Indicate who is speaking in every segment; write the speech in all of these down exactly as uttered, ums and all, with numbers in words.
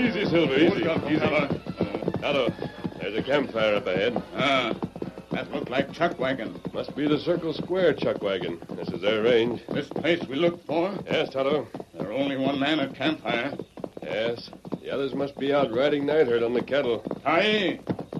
Speaker 1: Easy, Silver, easy.
Speaker 2: Hold up,
Speaker 1: easy.
Speaker 2: fella.
Speaker 1: Tonto, there's a campfire up ahead.
Speaker 2: Ah, that looked like chuck wagon.
Speaker 1: Must be the Circle Square chuck wagon. This is their range.
Speaker 2: This place we looked for,
Speaker 1: Yes, Tonto.
Speaker 2: there are only one man at campfire.
Speaker 1: Yes. The others must be out riding night herd on the cattle.
Speaker 2: Aye.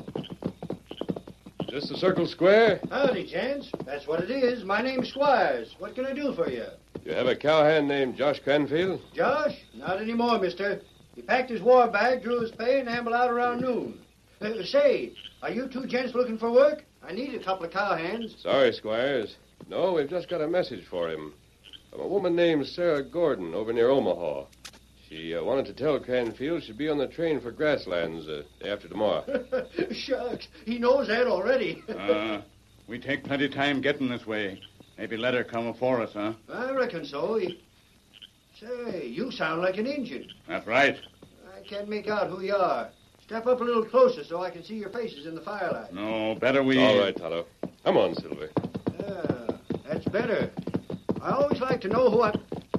Speaker 1: Is this the Circle Square?
Speaker 3: Howdy, gents. That's what it is. My name's Squires. What can I do for you?
Speaker 1: You have a cowhand named Josh Cranfield?
Speaker 3: Josh? Not anymore, mister. He packed his war bag, drew his pay, and ambled out around noon. Uh, say, are you two gents looking for work? I need a couple of cowhands.
Speaker 1: Sorry, Squires. No, we've just got a message for him. From a woman named Sarah Gordon over near Omaha. She uh, wanted to tell Cranfield she'd be on the train for Grasslands uh, day after tomorrow.
Speaker 3: Shucks, he knows that already.
Speaker 2: Uh, we take plenty time getting this way. Maybe let her come afore us, huh?
Speaker 3: I reckon so. He... Say, you sound like an Injun.
Speaker 2: That's right.
Speaker 3: I can't make out who you are. Step up a little closer so I can see your faces in the firelight.
Speaker 2: No, better we...
Speaker 1: All right, Tonto. Come on, Silver.
Speaker 3: Yeah, that's better. I always like to know who I...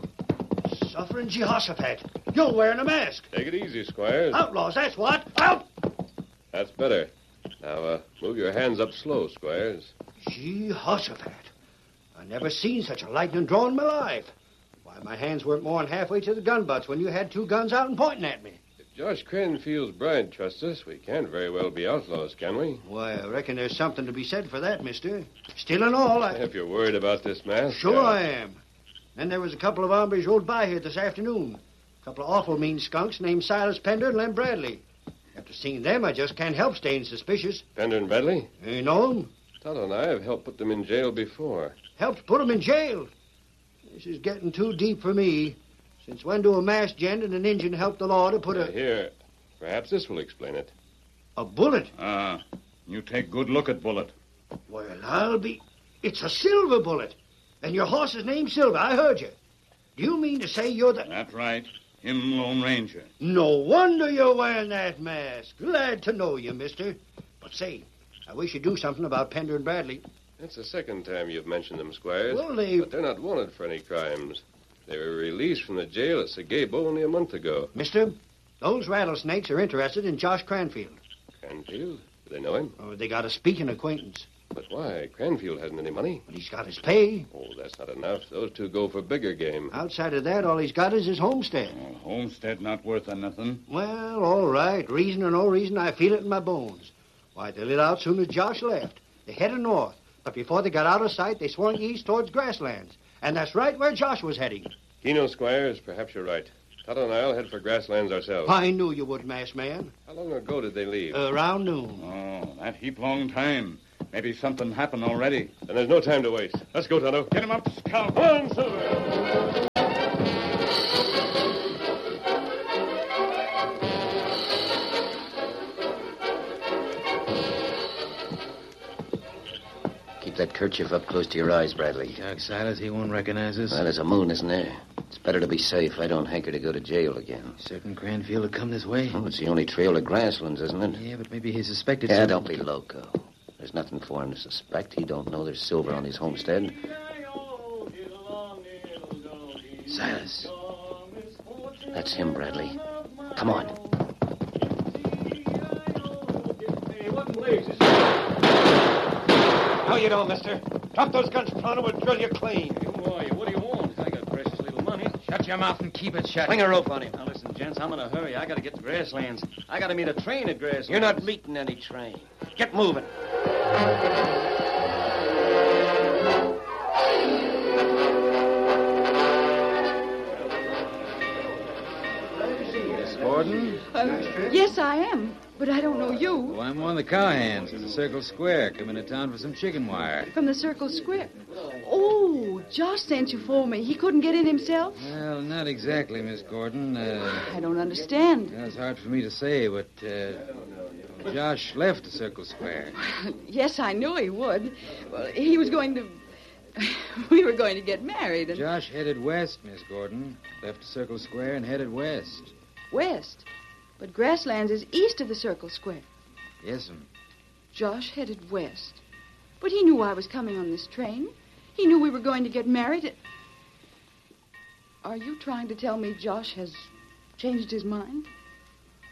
Speaker 3: Suffering Jehoshaphat. You're wearing a mask.
Speaker 1: Take it easy, Squires.
Speaker 3: Outlaws, that's what. Out!
Speaker 1: That's better. Now, uh, move your hands up slow, Squires.
Speaker 3: Jehoshaphat. I never seen such a lightning draw in my life. Why, my hands weren't more than halfway to the gun butts when you had two guns out and pointing at me.
Speaker 1: If Josh Cranfield's bride trusts us, we can't very well be outlaws, can we?
Speaker 3: Why, I reckon there's something to be said for that, mister. Still and all, I...
Speaker 1: If you're worried about this mask...
Speaker 3: Sure
Speaker 1: uh,
Speaker 3: I am. Then there was a couple of hombres rode by here this afternoon. A couple of awful mean skunks named Silas Pender and Lem Bradley. After seeing them, I just can't help staying suspicious.
Speaker 1: Pender and Bradley?
Speaker 3: You know them?
Speaker 1: Tonto and I have helped put them in jail before.
Speaker 3: Helped put them in jail. This is getting too deep for me. Since when do a masked gent and an Injun help the law to put
Speaker 1: Uh,
Speaker 3: a...
Speaker 1: here, perhaps this will explain it.
Speaker 3: A bullet?
Speaker 2: Ah, you take good look at Bullet.
Speaker 3: Well, I'll be... It's a silver bullet. And your horse's name's Silver. I heard you. Do you mean to say you're the...
Speaker 2: That's right. Him Lone Ranger.
Speaker 3: No wonder you're wearing that mask. Glad to know you, mister. But say, I wish you'd do something about Pender and Bradley.
Speaker 1: That's the second time you've mentioned them, Squires.
Speaker 3: Well, they...
Speaker 1: But they're not wanted for any crimes. They were released from the jail at Sagabo only a month ago.
Speaker 3: Mister, those rattlesnakes are interested in Josh Cranfield.
Speaker 1: Cranfield? Do they know him?
Speaker 3: Oh, they got a speaking acquaintance.
Speaker 1: But why? Cranfield hasn't any money.
Speaker 3: But he's got his pay.
Speaker 1: Oh, that's not enough. Those two go for bigger game.
Speaker 3: Outside of that, all he's got is his homestead.
Speaker 2: Oh, homestead not worth a nothing.
Speaker 3: Well, all right. Reason or no reason, I feel it in my bones. Why, they lit out soon as Josh left. They headed north. But before they got out of sight, they swung east towards Grasslands. And that's right where Josh was heading.
Speaker 1: Keno, Squires, perhaps you're right. Tonto and I'll head for Grasslands ourselves.
Speaker 3: I knew you would, masked man.
Speaker 1: How long ago did they leave?
Speaker 3: Uh, around noon.
Speaker 2: Oh, that heap long time. Maybe something happened already.
Speaker 1: Then there's no time to waste. Let's go, Tonto.
Speaker 2: Get him up, Scout.
Speaker 1: Come on, Silver.
Speaker 4: Keep that kerchief up close to your eyes, Bradley.
Speaker 5: Jack Silas, he won't recognize us.
Speaker 4: Well, there's a moon, isn't there? It's better to be safe. I don't hanker to go to jail again.
Speaker 5: Certain Cranfield will come this way.
Speaker 4: Oh, it's the only trail to Grasslands, isn't it?
Speaker 5: Yeah, but maybe he suspected
Speaker 4: Yeah,
Speaker 5: something.
Speaker 4: don't be loco. There's nothing for him to suspect. He don't know there's silver on his homestead.
Speaker 5: Silas.
Speaker 4: That's him, Bradley. Come on.
Speaker 3: How you doing, mister? Drop those guns pronto, we'll drill you clean.
Speaker 6: Who are you? What do you want? I got precious little money.
Speaker 5: Shut your mouth and keep it shut.
Speaker 3: Swing a rope on him.
Speaker 6: Now, listen, gents, I'm in a hurry. I got to get to Grasslands. I got to meet a train at Grasslands.
Speaker 3: You're not meeting any train. Get moving.
Speaker 5: Miss Gordon?
Speaker 7: Uh, yes, I am. But I don't know you.
Speaker 5: Well, I'm one of the cowhands at the Circle Square. Come into town for some chicken wire.
Speaker 7: From the Circle Square. Oh, Josh sent you for me. He couldn't get in himself?
Speaker 5: Well, not exactly, Miss Gordon. Uh,
Speaker 7: I don't understand.
Speaker 5: well, it's hard for me to say, but uh, Josh left the Circle Square.
Speaker 7: Yes, I knew he would. Well, he was going to... We were going to get married and...
Speaker 5: Josh headed west, Miss Gordon. Left the Circle Square and headed west.
Speaker 7: West. But Grasslands is east of the Circle Square.
Speaker 5: Yes'm.
Speaker 7: Josh headed west. But he knew I was coming on this train. He knew we were going to get married. Are you trying to tell me Josh has changed his mind?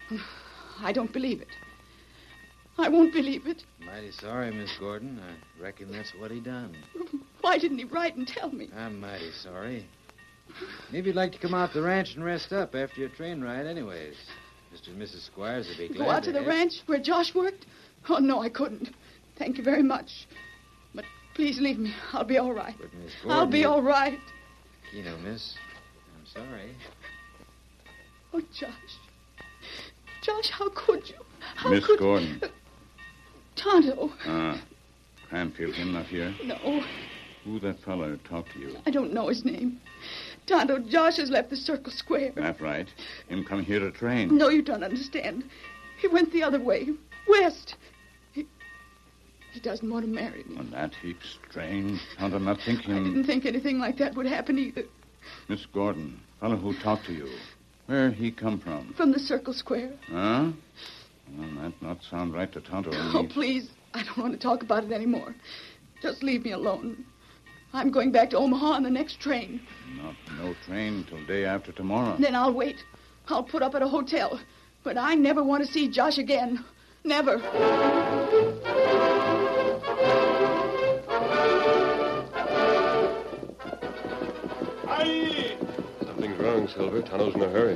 Speaker 7: I don't believe it. I won't believe it.
Speaker 5: Mighty sorry, Miss Gordon. I reckon that's what he done.
Speaker 7: Why didn't he write and tell me?
Speaker 5: I'm mighty sorry. Maybe you'd like to come out to the ranch and rest up after your train ride anyways. Mister and Missus Squires would be glad
Speaker 7: Go out to the
Speaker 5: have-
Speaker 7: ranch where Josh worked? Oh, no, I couldn't. Thank you very much. But please leave me. I'll be all right.
Speaker 5: But, Miss Gordon...
Speaker 7: I'll be
Speaker 5: you-
Speaker 7: all right.
Speaker 5: You know, miss, I'm sorry.
Speaker 7: Oh, Josh. Josh, how could you? How
Speaker 2: Miss
Speaker 7: could...
Speaker 2: Gordon.
Speaker 7: Tonto.
Speaker 2: Ah, Cranfield, him not here.
Speaker 7: No,
Speaker 2: Who that feller talked to you?
Speaker 7: I don't know his name. Tonto, Josh has left the Circle Square.
Speaker 2: That right. Him come here to train.
Speaker 7: No, you don't understand. He went the other way, west. He, he doesn't want to marry me.
Speaker 2: Well, that heaps strange. Tonto not think
Speaker 7: I
Speaker 2: him...
Speaker 7: didn't think anything like that would happen either.
Speaker 2: Miss Gordon, fellow who talked to you. Where he come from?
Speaker 7: From the Circle Square.
Speaker 2: Huh? Well, that not sound right to Tonto.
Speaker 7: Oh, please. I don't want to talk about it anymore. Just leave me alone. I'm going back to Omaha on the next train.
Speaker 2: Not no train till day after tomorrow.
Speaker 7: Then I'll wait. I'll put up at a hotel. But I never want to see Josh again. Never.
Speaker 2: Aye!
Speaker 1: Something's wrong, Silver. Tonto's in a hurry.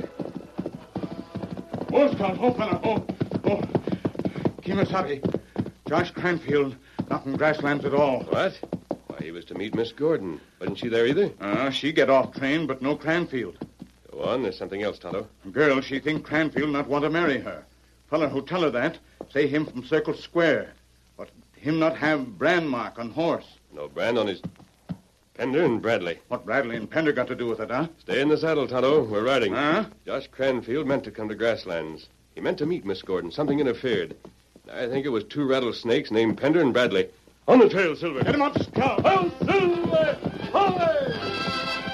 Speaker 2: Oh, Scout, oh, fella, oh, oh. Kimasabi, Josh Cranfield, not in grasslands at all.
Speaker 1: What? Why, he was to meet Miss Gordon. Wasn't she there either?
Speaker 2: Uh, she get off train, but no Cranfield.
Speaker 1: Go on. There's something else, Tonto.
Speaker 2: Girl, she think Cranfield not want to marry her. Fella who tell her that, say him from Circle Square. But him not have brand mark on horse.
Speaker 1: No brand on his... Pender and Bradley.
Speaker 2: What Bradley and Pender got to do with it, huh?
Speaker 1: Stay in the saddle, Tonto. We're riding.
Speaker 2: Huh?
Speaker 1: Josh Cranfield meant to come to Grasslands. He meant to meet Miss Gordon. Something interfered. I think it was two rattlesnakes named Pender and Bradley. On the trail, Silver.
Speaker 2: Get him up, Scout.
Speaker 1: Oh, Silver! Away!